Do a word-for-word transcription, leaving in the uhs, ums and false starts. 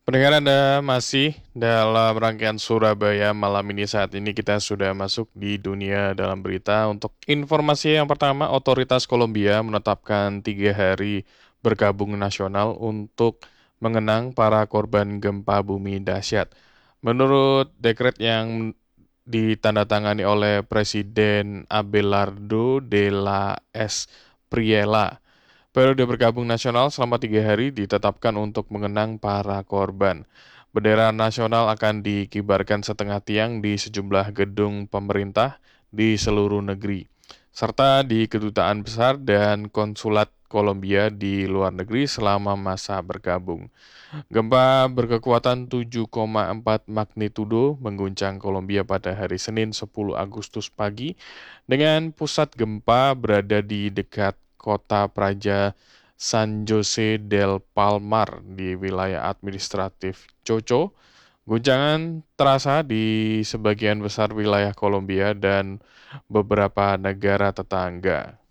Pendengar Anda masih dalam rangkaian Surabaya malam ini. Saat ini kita sudah masuk di dunia dalam berita. Untuk informasi yang pertama, otoritas Kolombia menetapkan tiga hari bergabung nasional untuk mengenang para korban gempa bumi dahsyat. Menurut dekret yang ditandatangani oleh Presiden Abelardo de la Espriella, periode bergabung nasional selama tiga hari ditetapkan untuk mengenang para korban. Bendera nasional akan dikibarkan setengah tiang di sejumlah gedung pemerintah di seluruh negeri, serta di kedutaan besar dan konsulat Kolombia di luar negeri selama masa bergabung. Gempa berkekuatan tujuh koma empat magnitudo mengguncang Kolombia pada hari Senin sepuluh Agustus pagi dengan pusat gempa berada di dekat kota Praja San Jose del Palmar di wilayah administratif Choco. Guncangan terasa di sebagian besar wilayah Kolombia dan beberapa negara tetangga.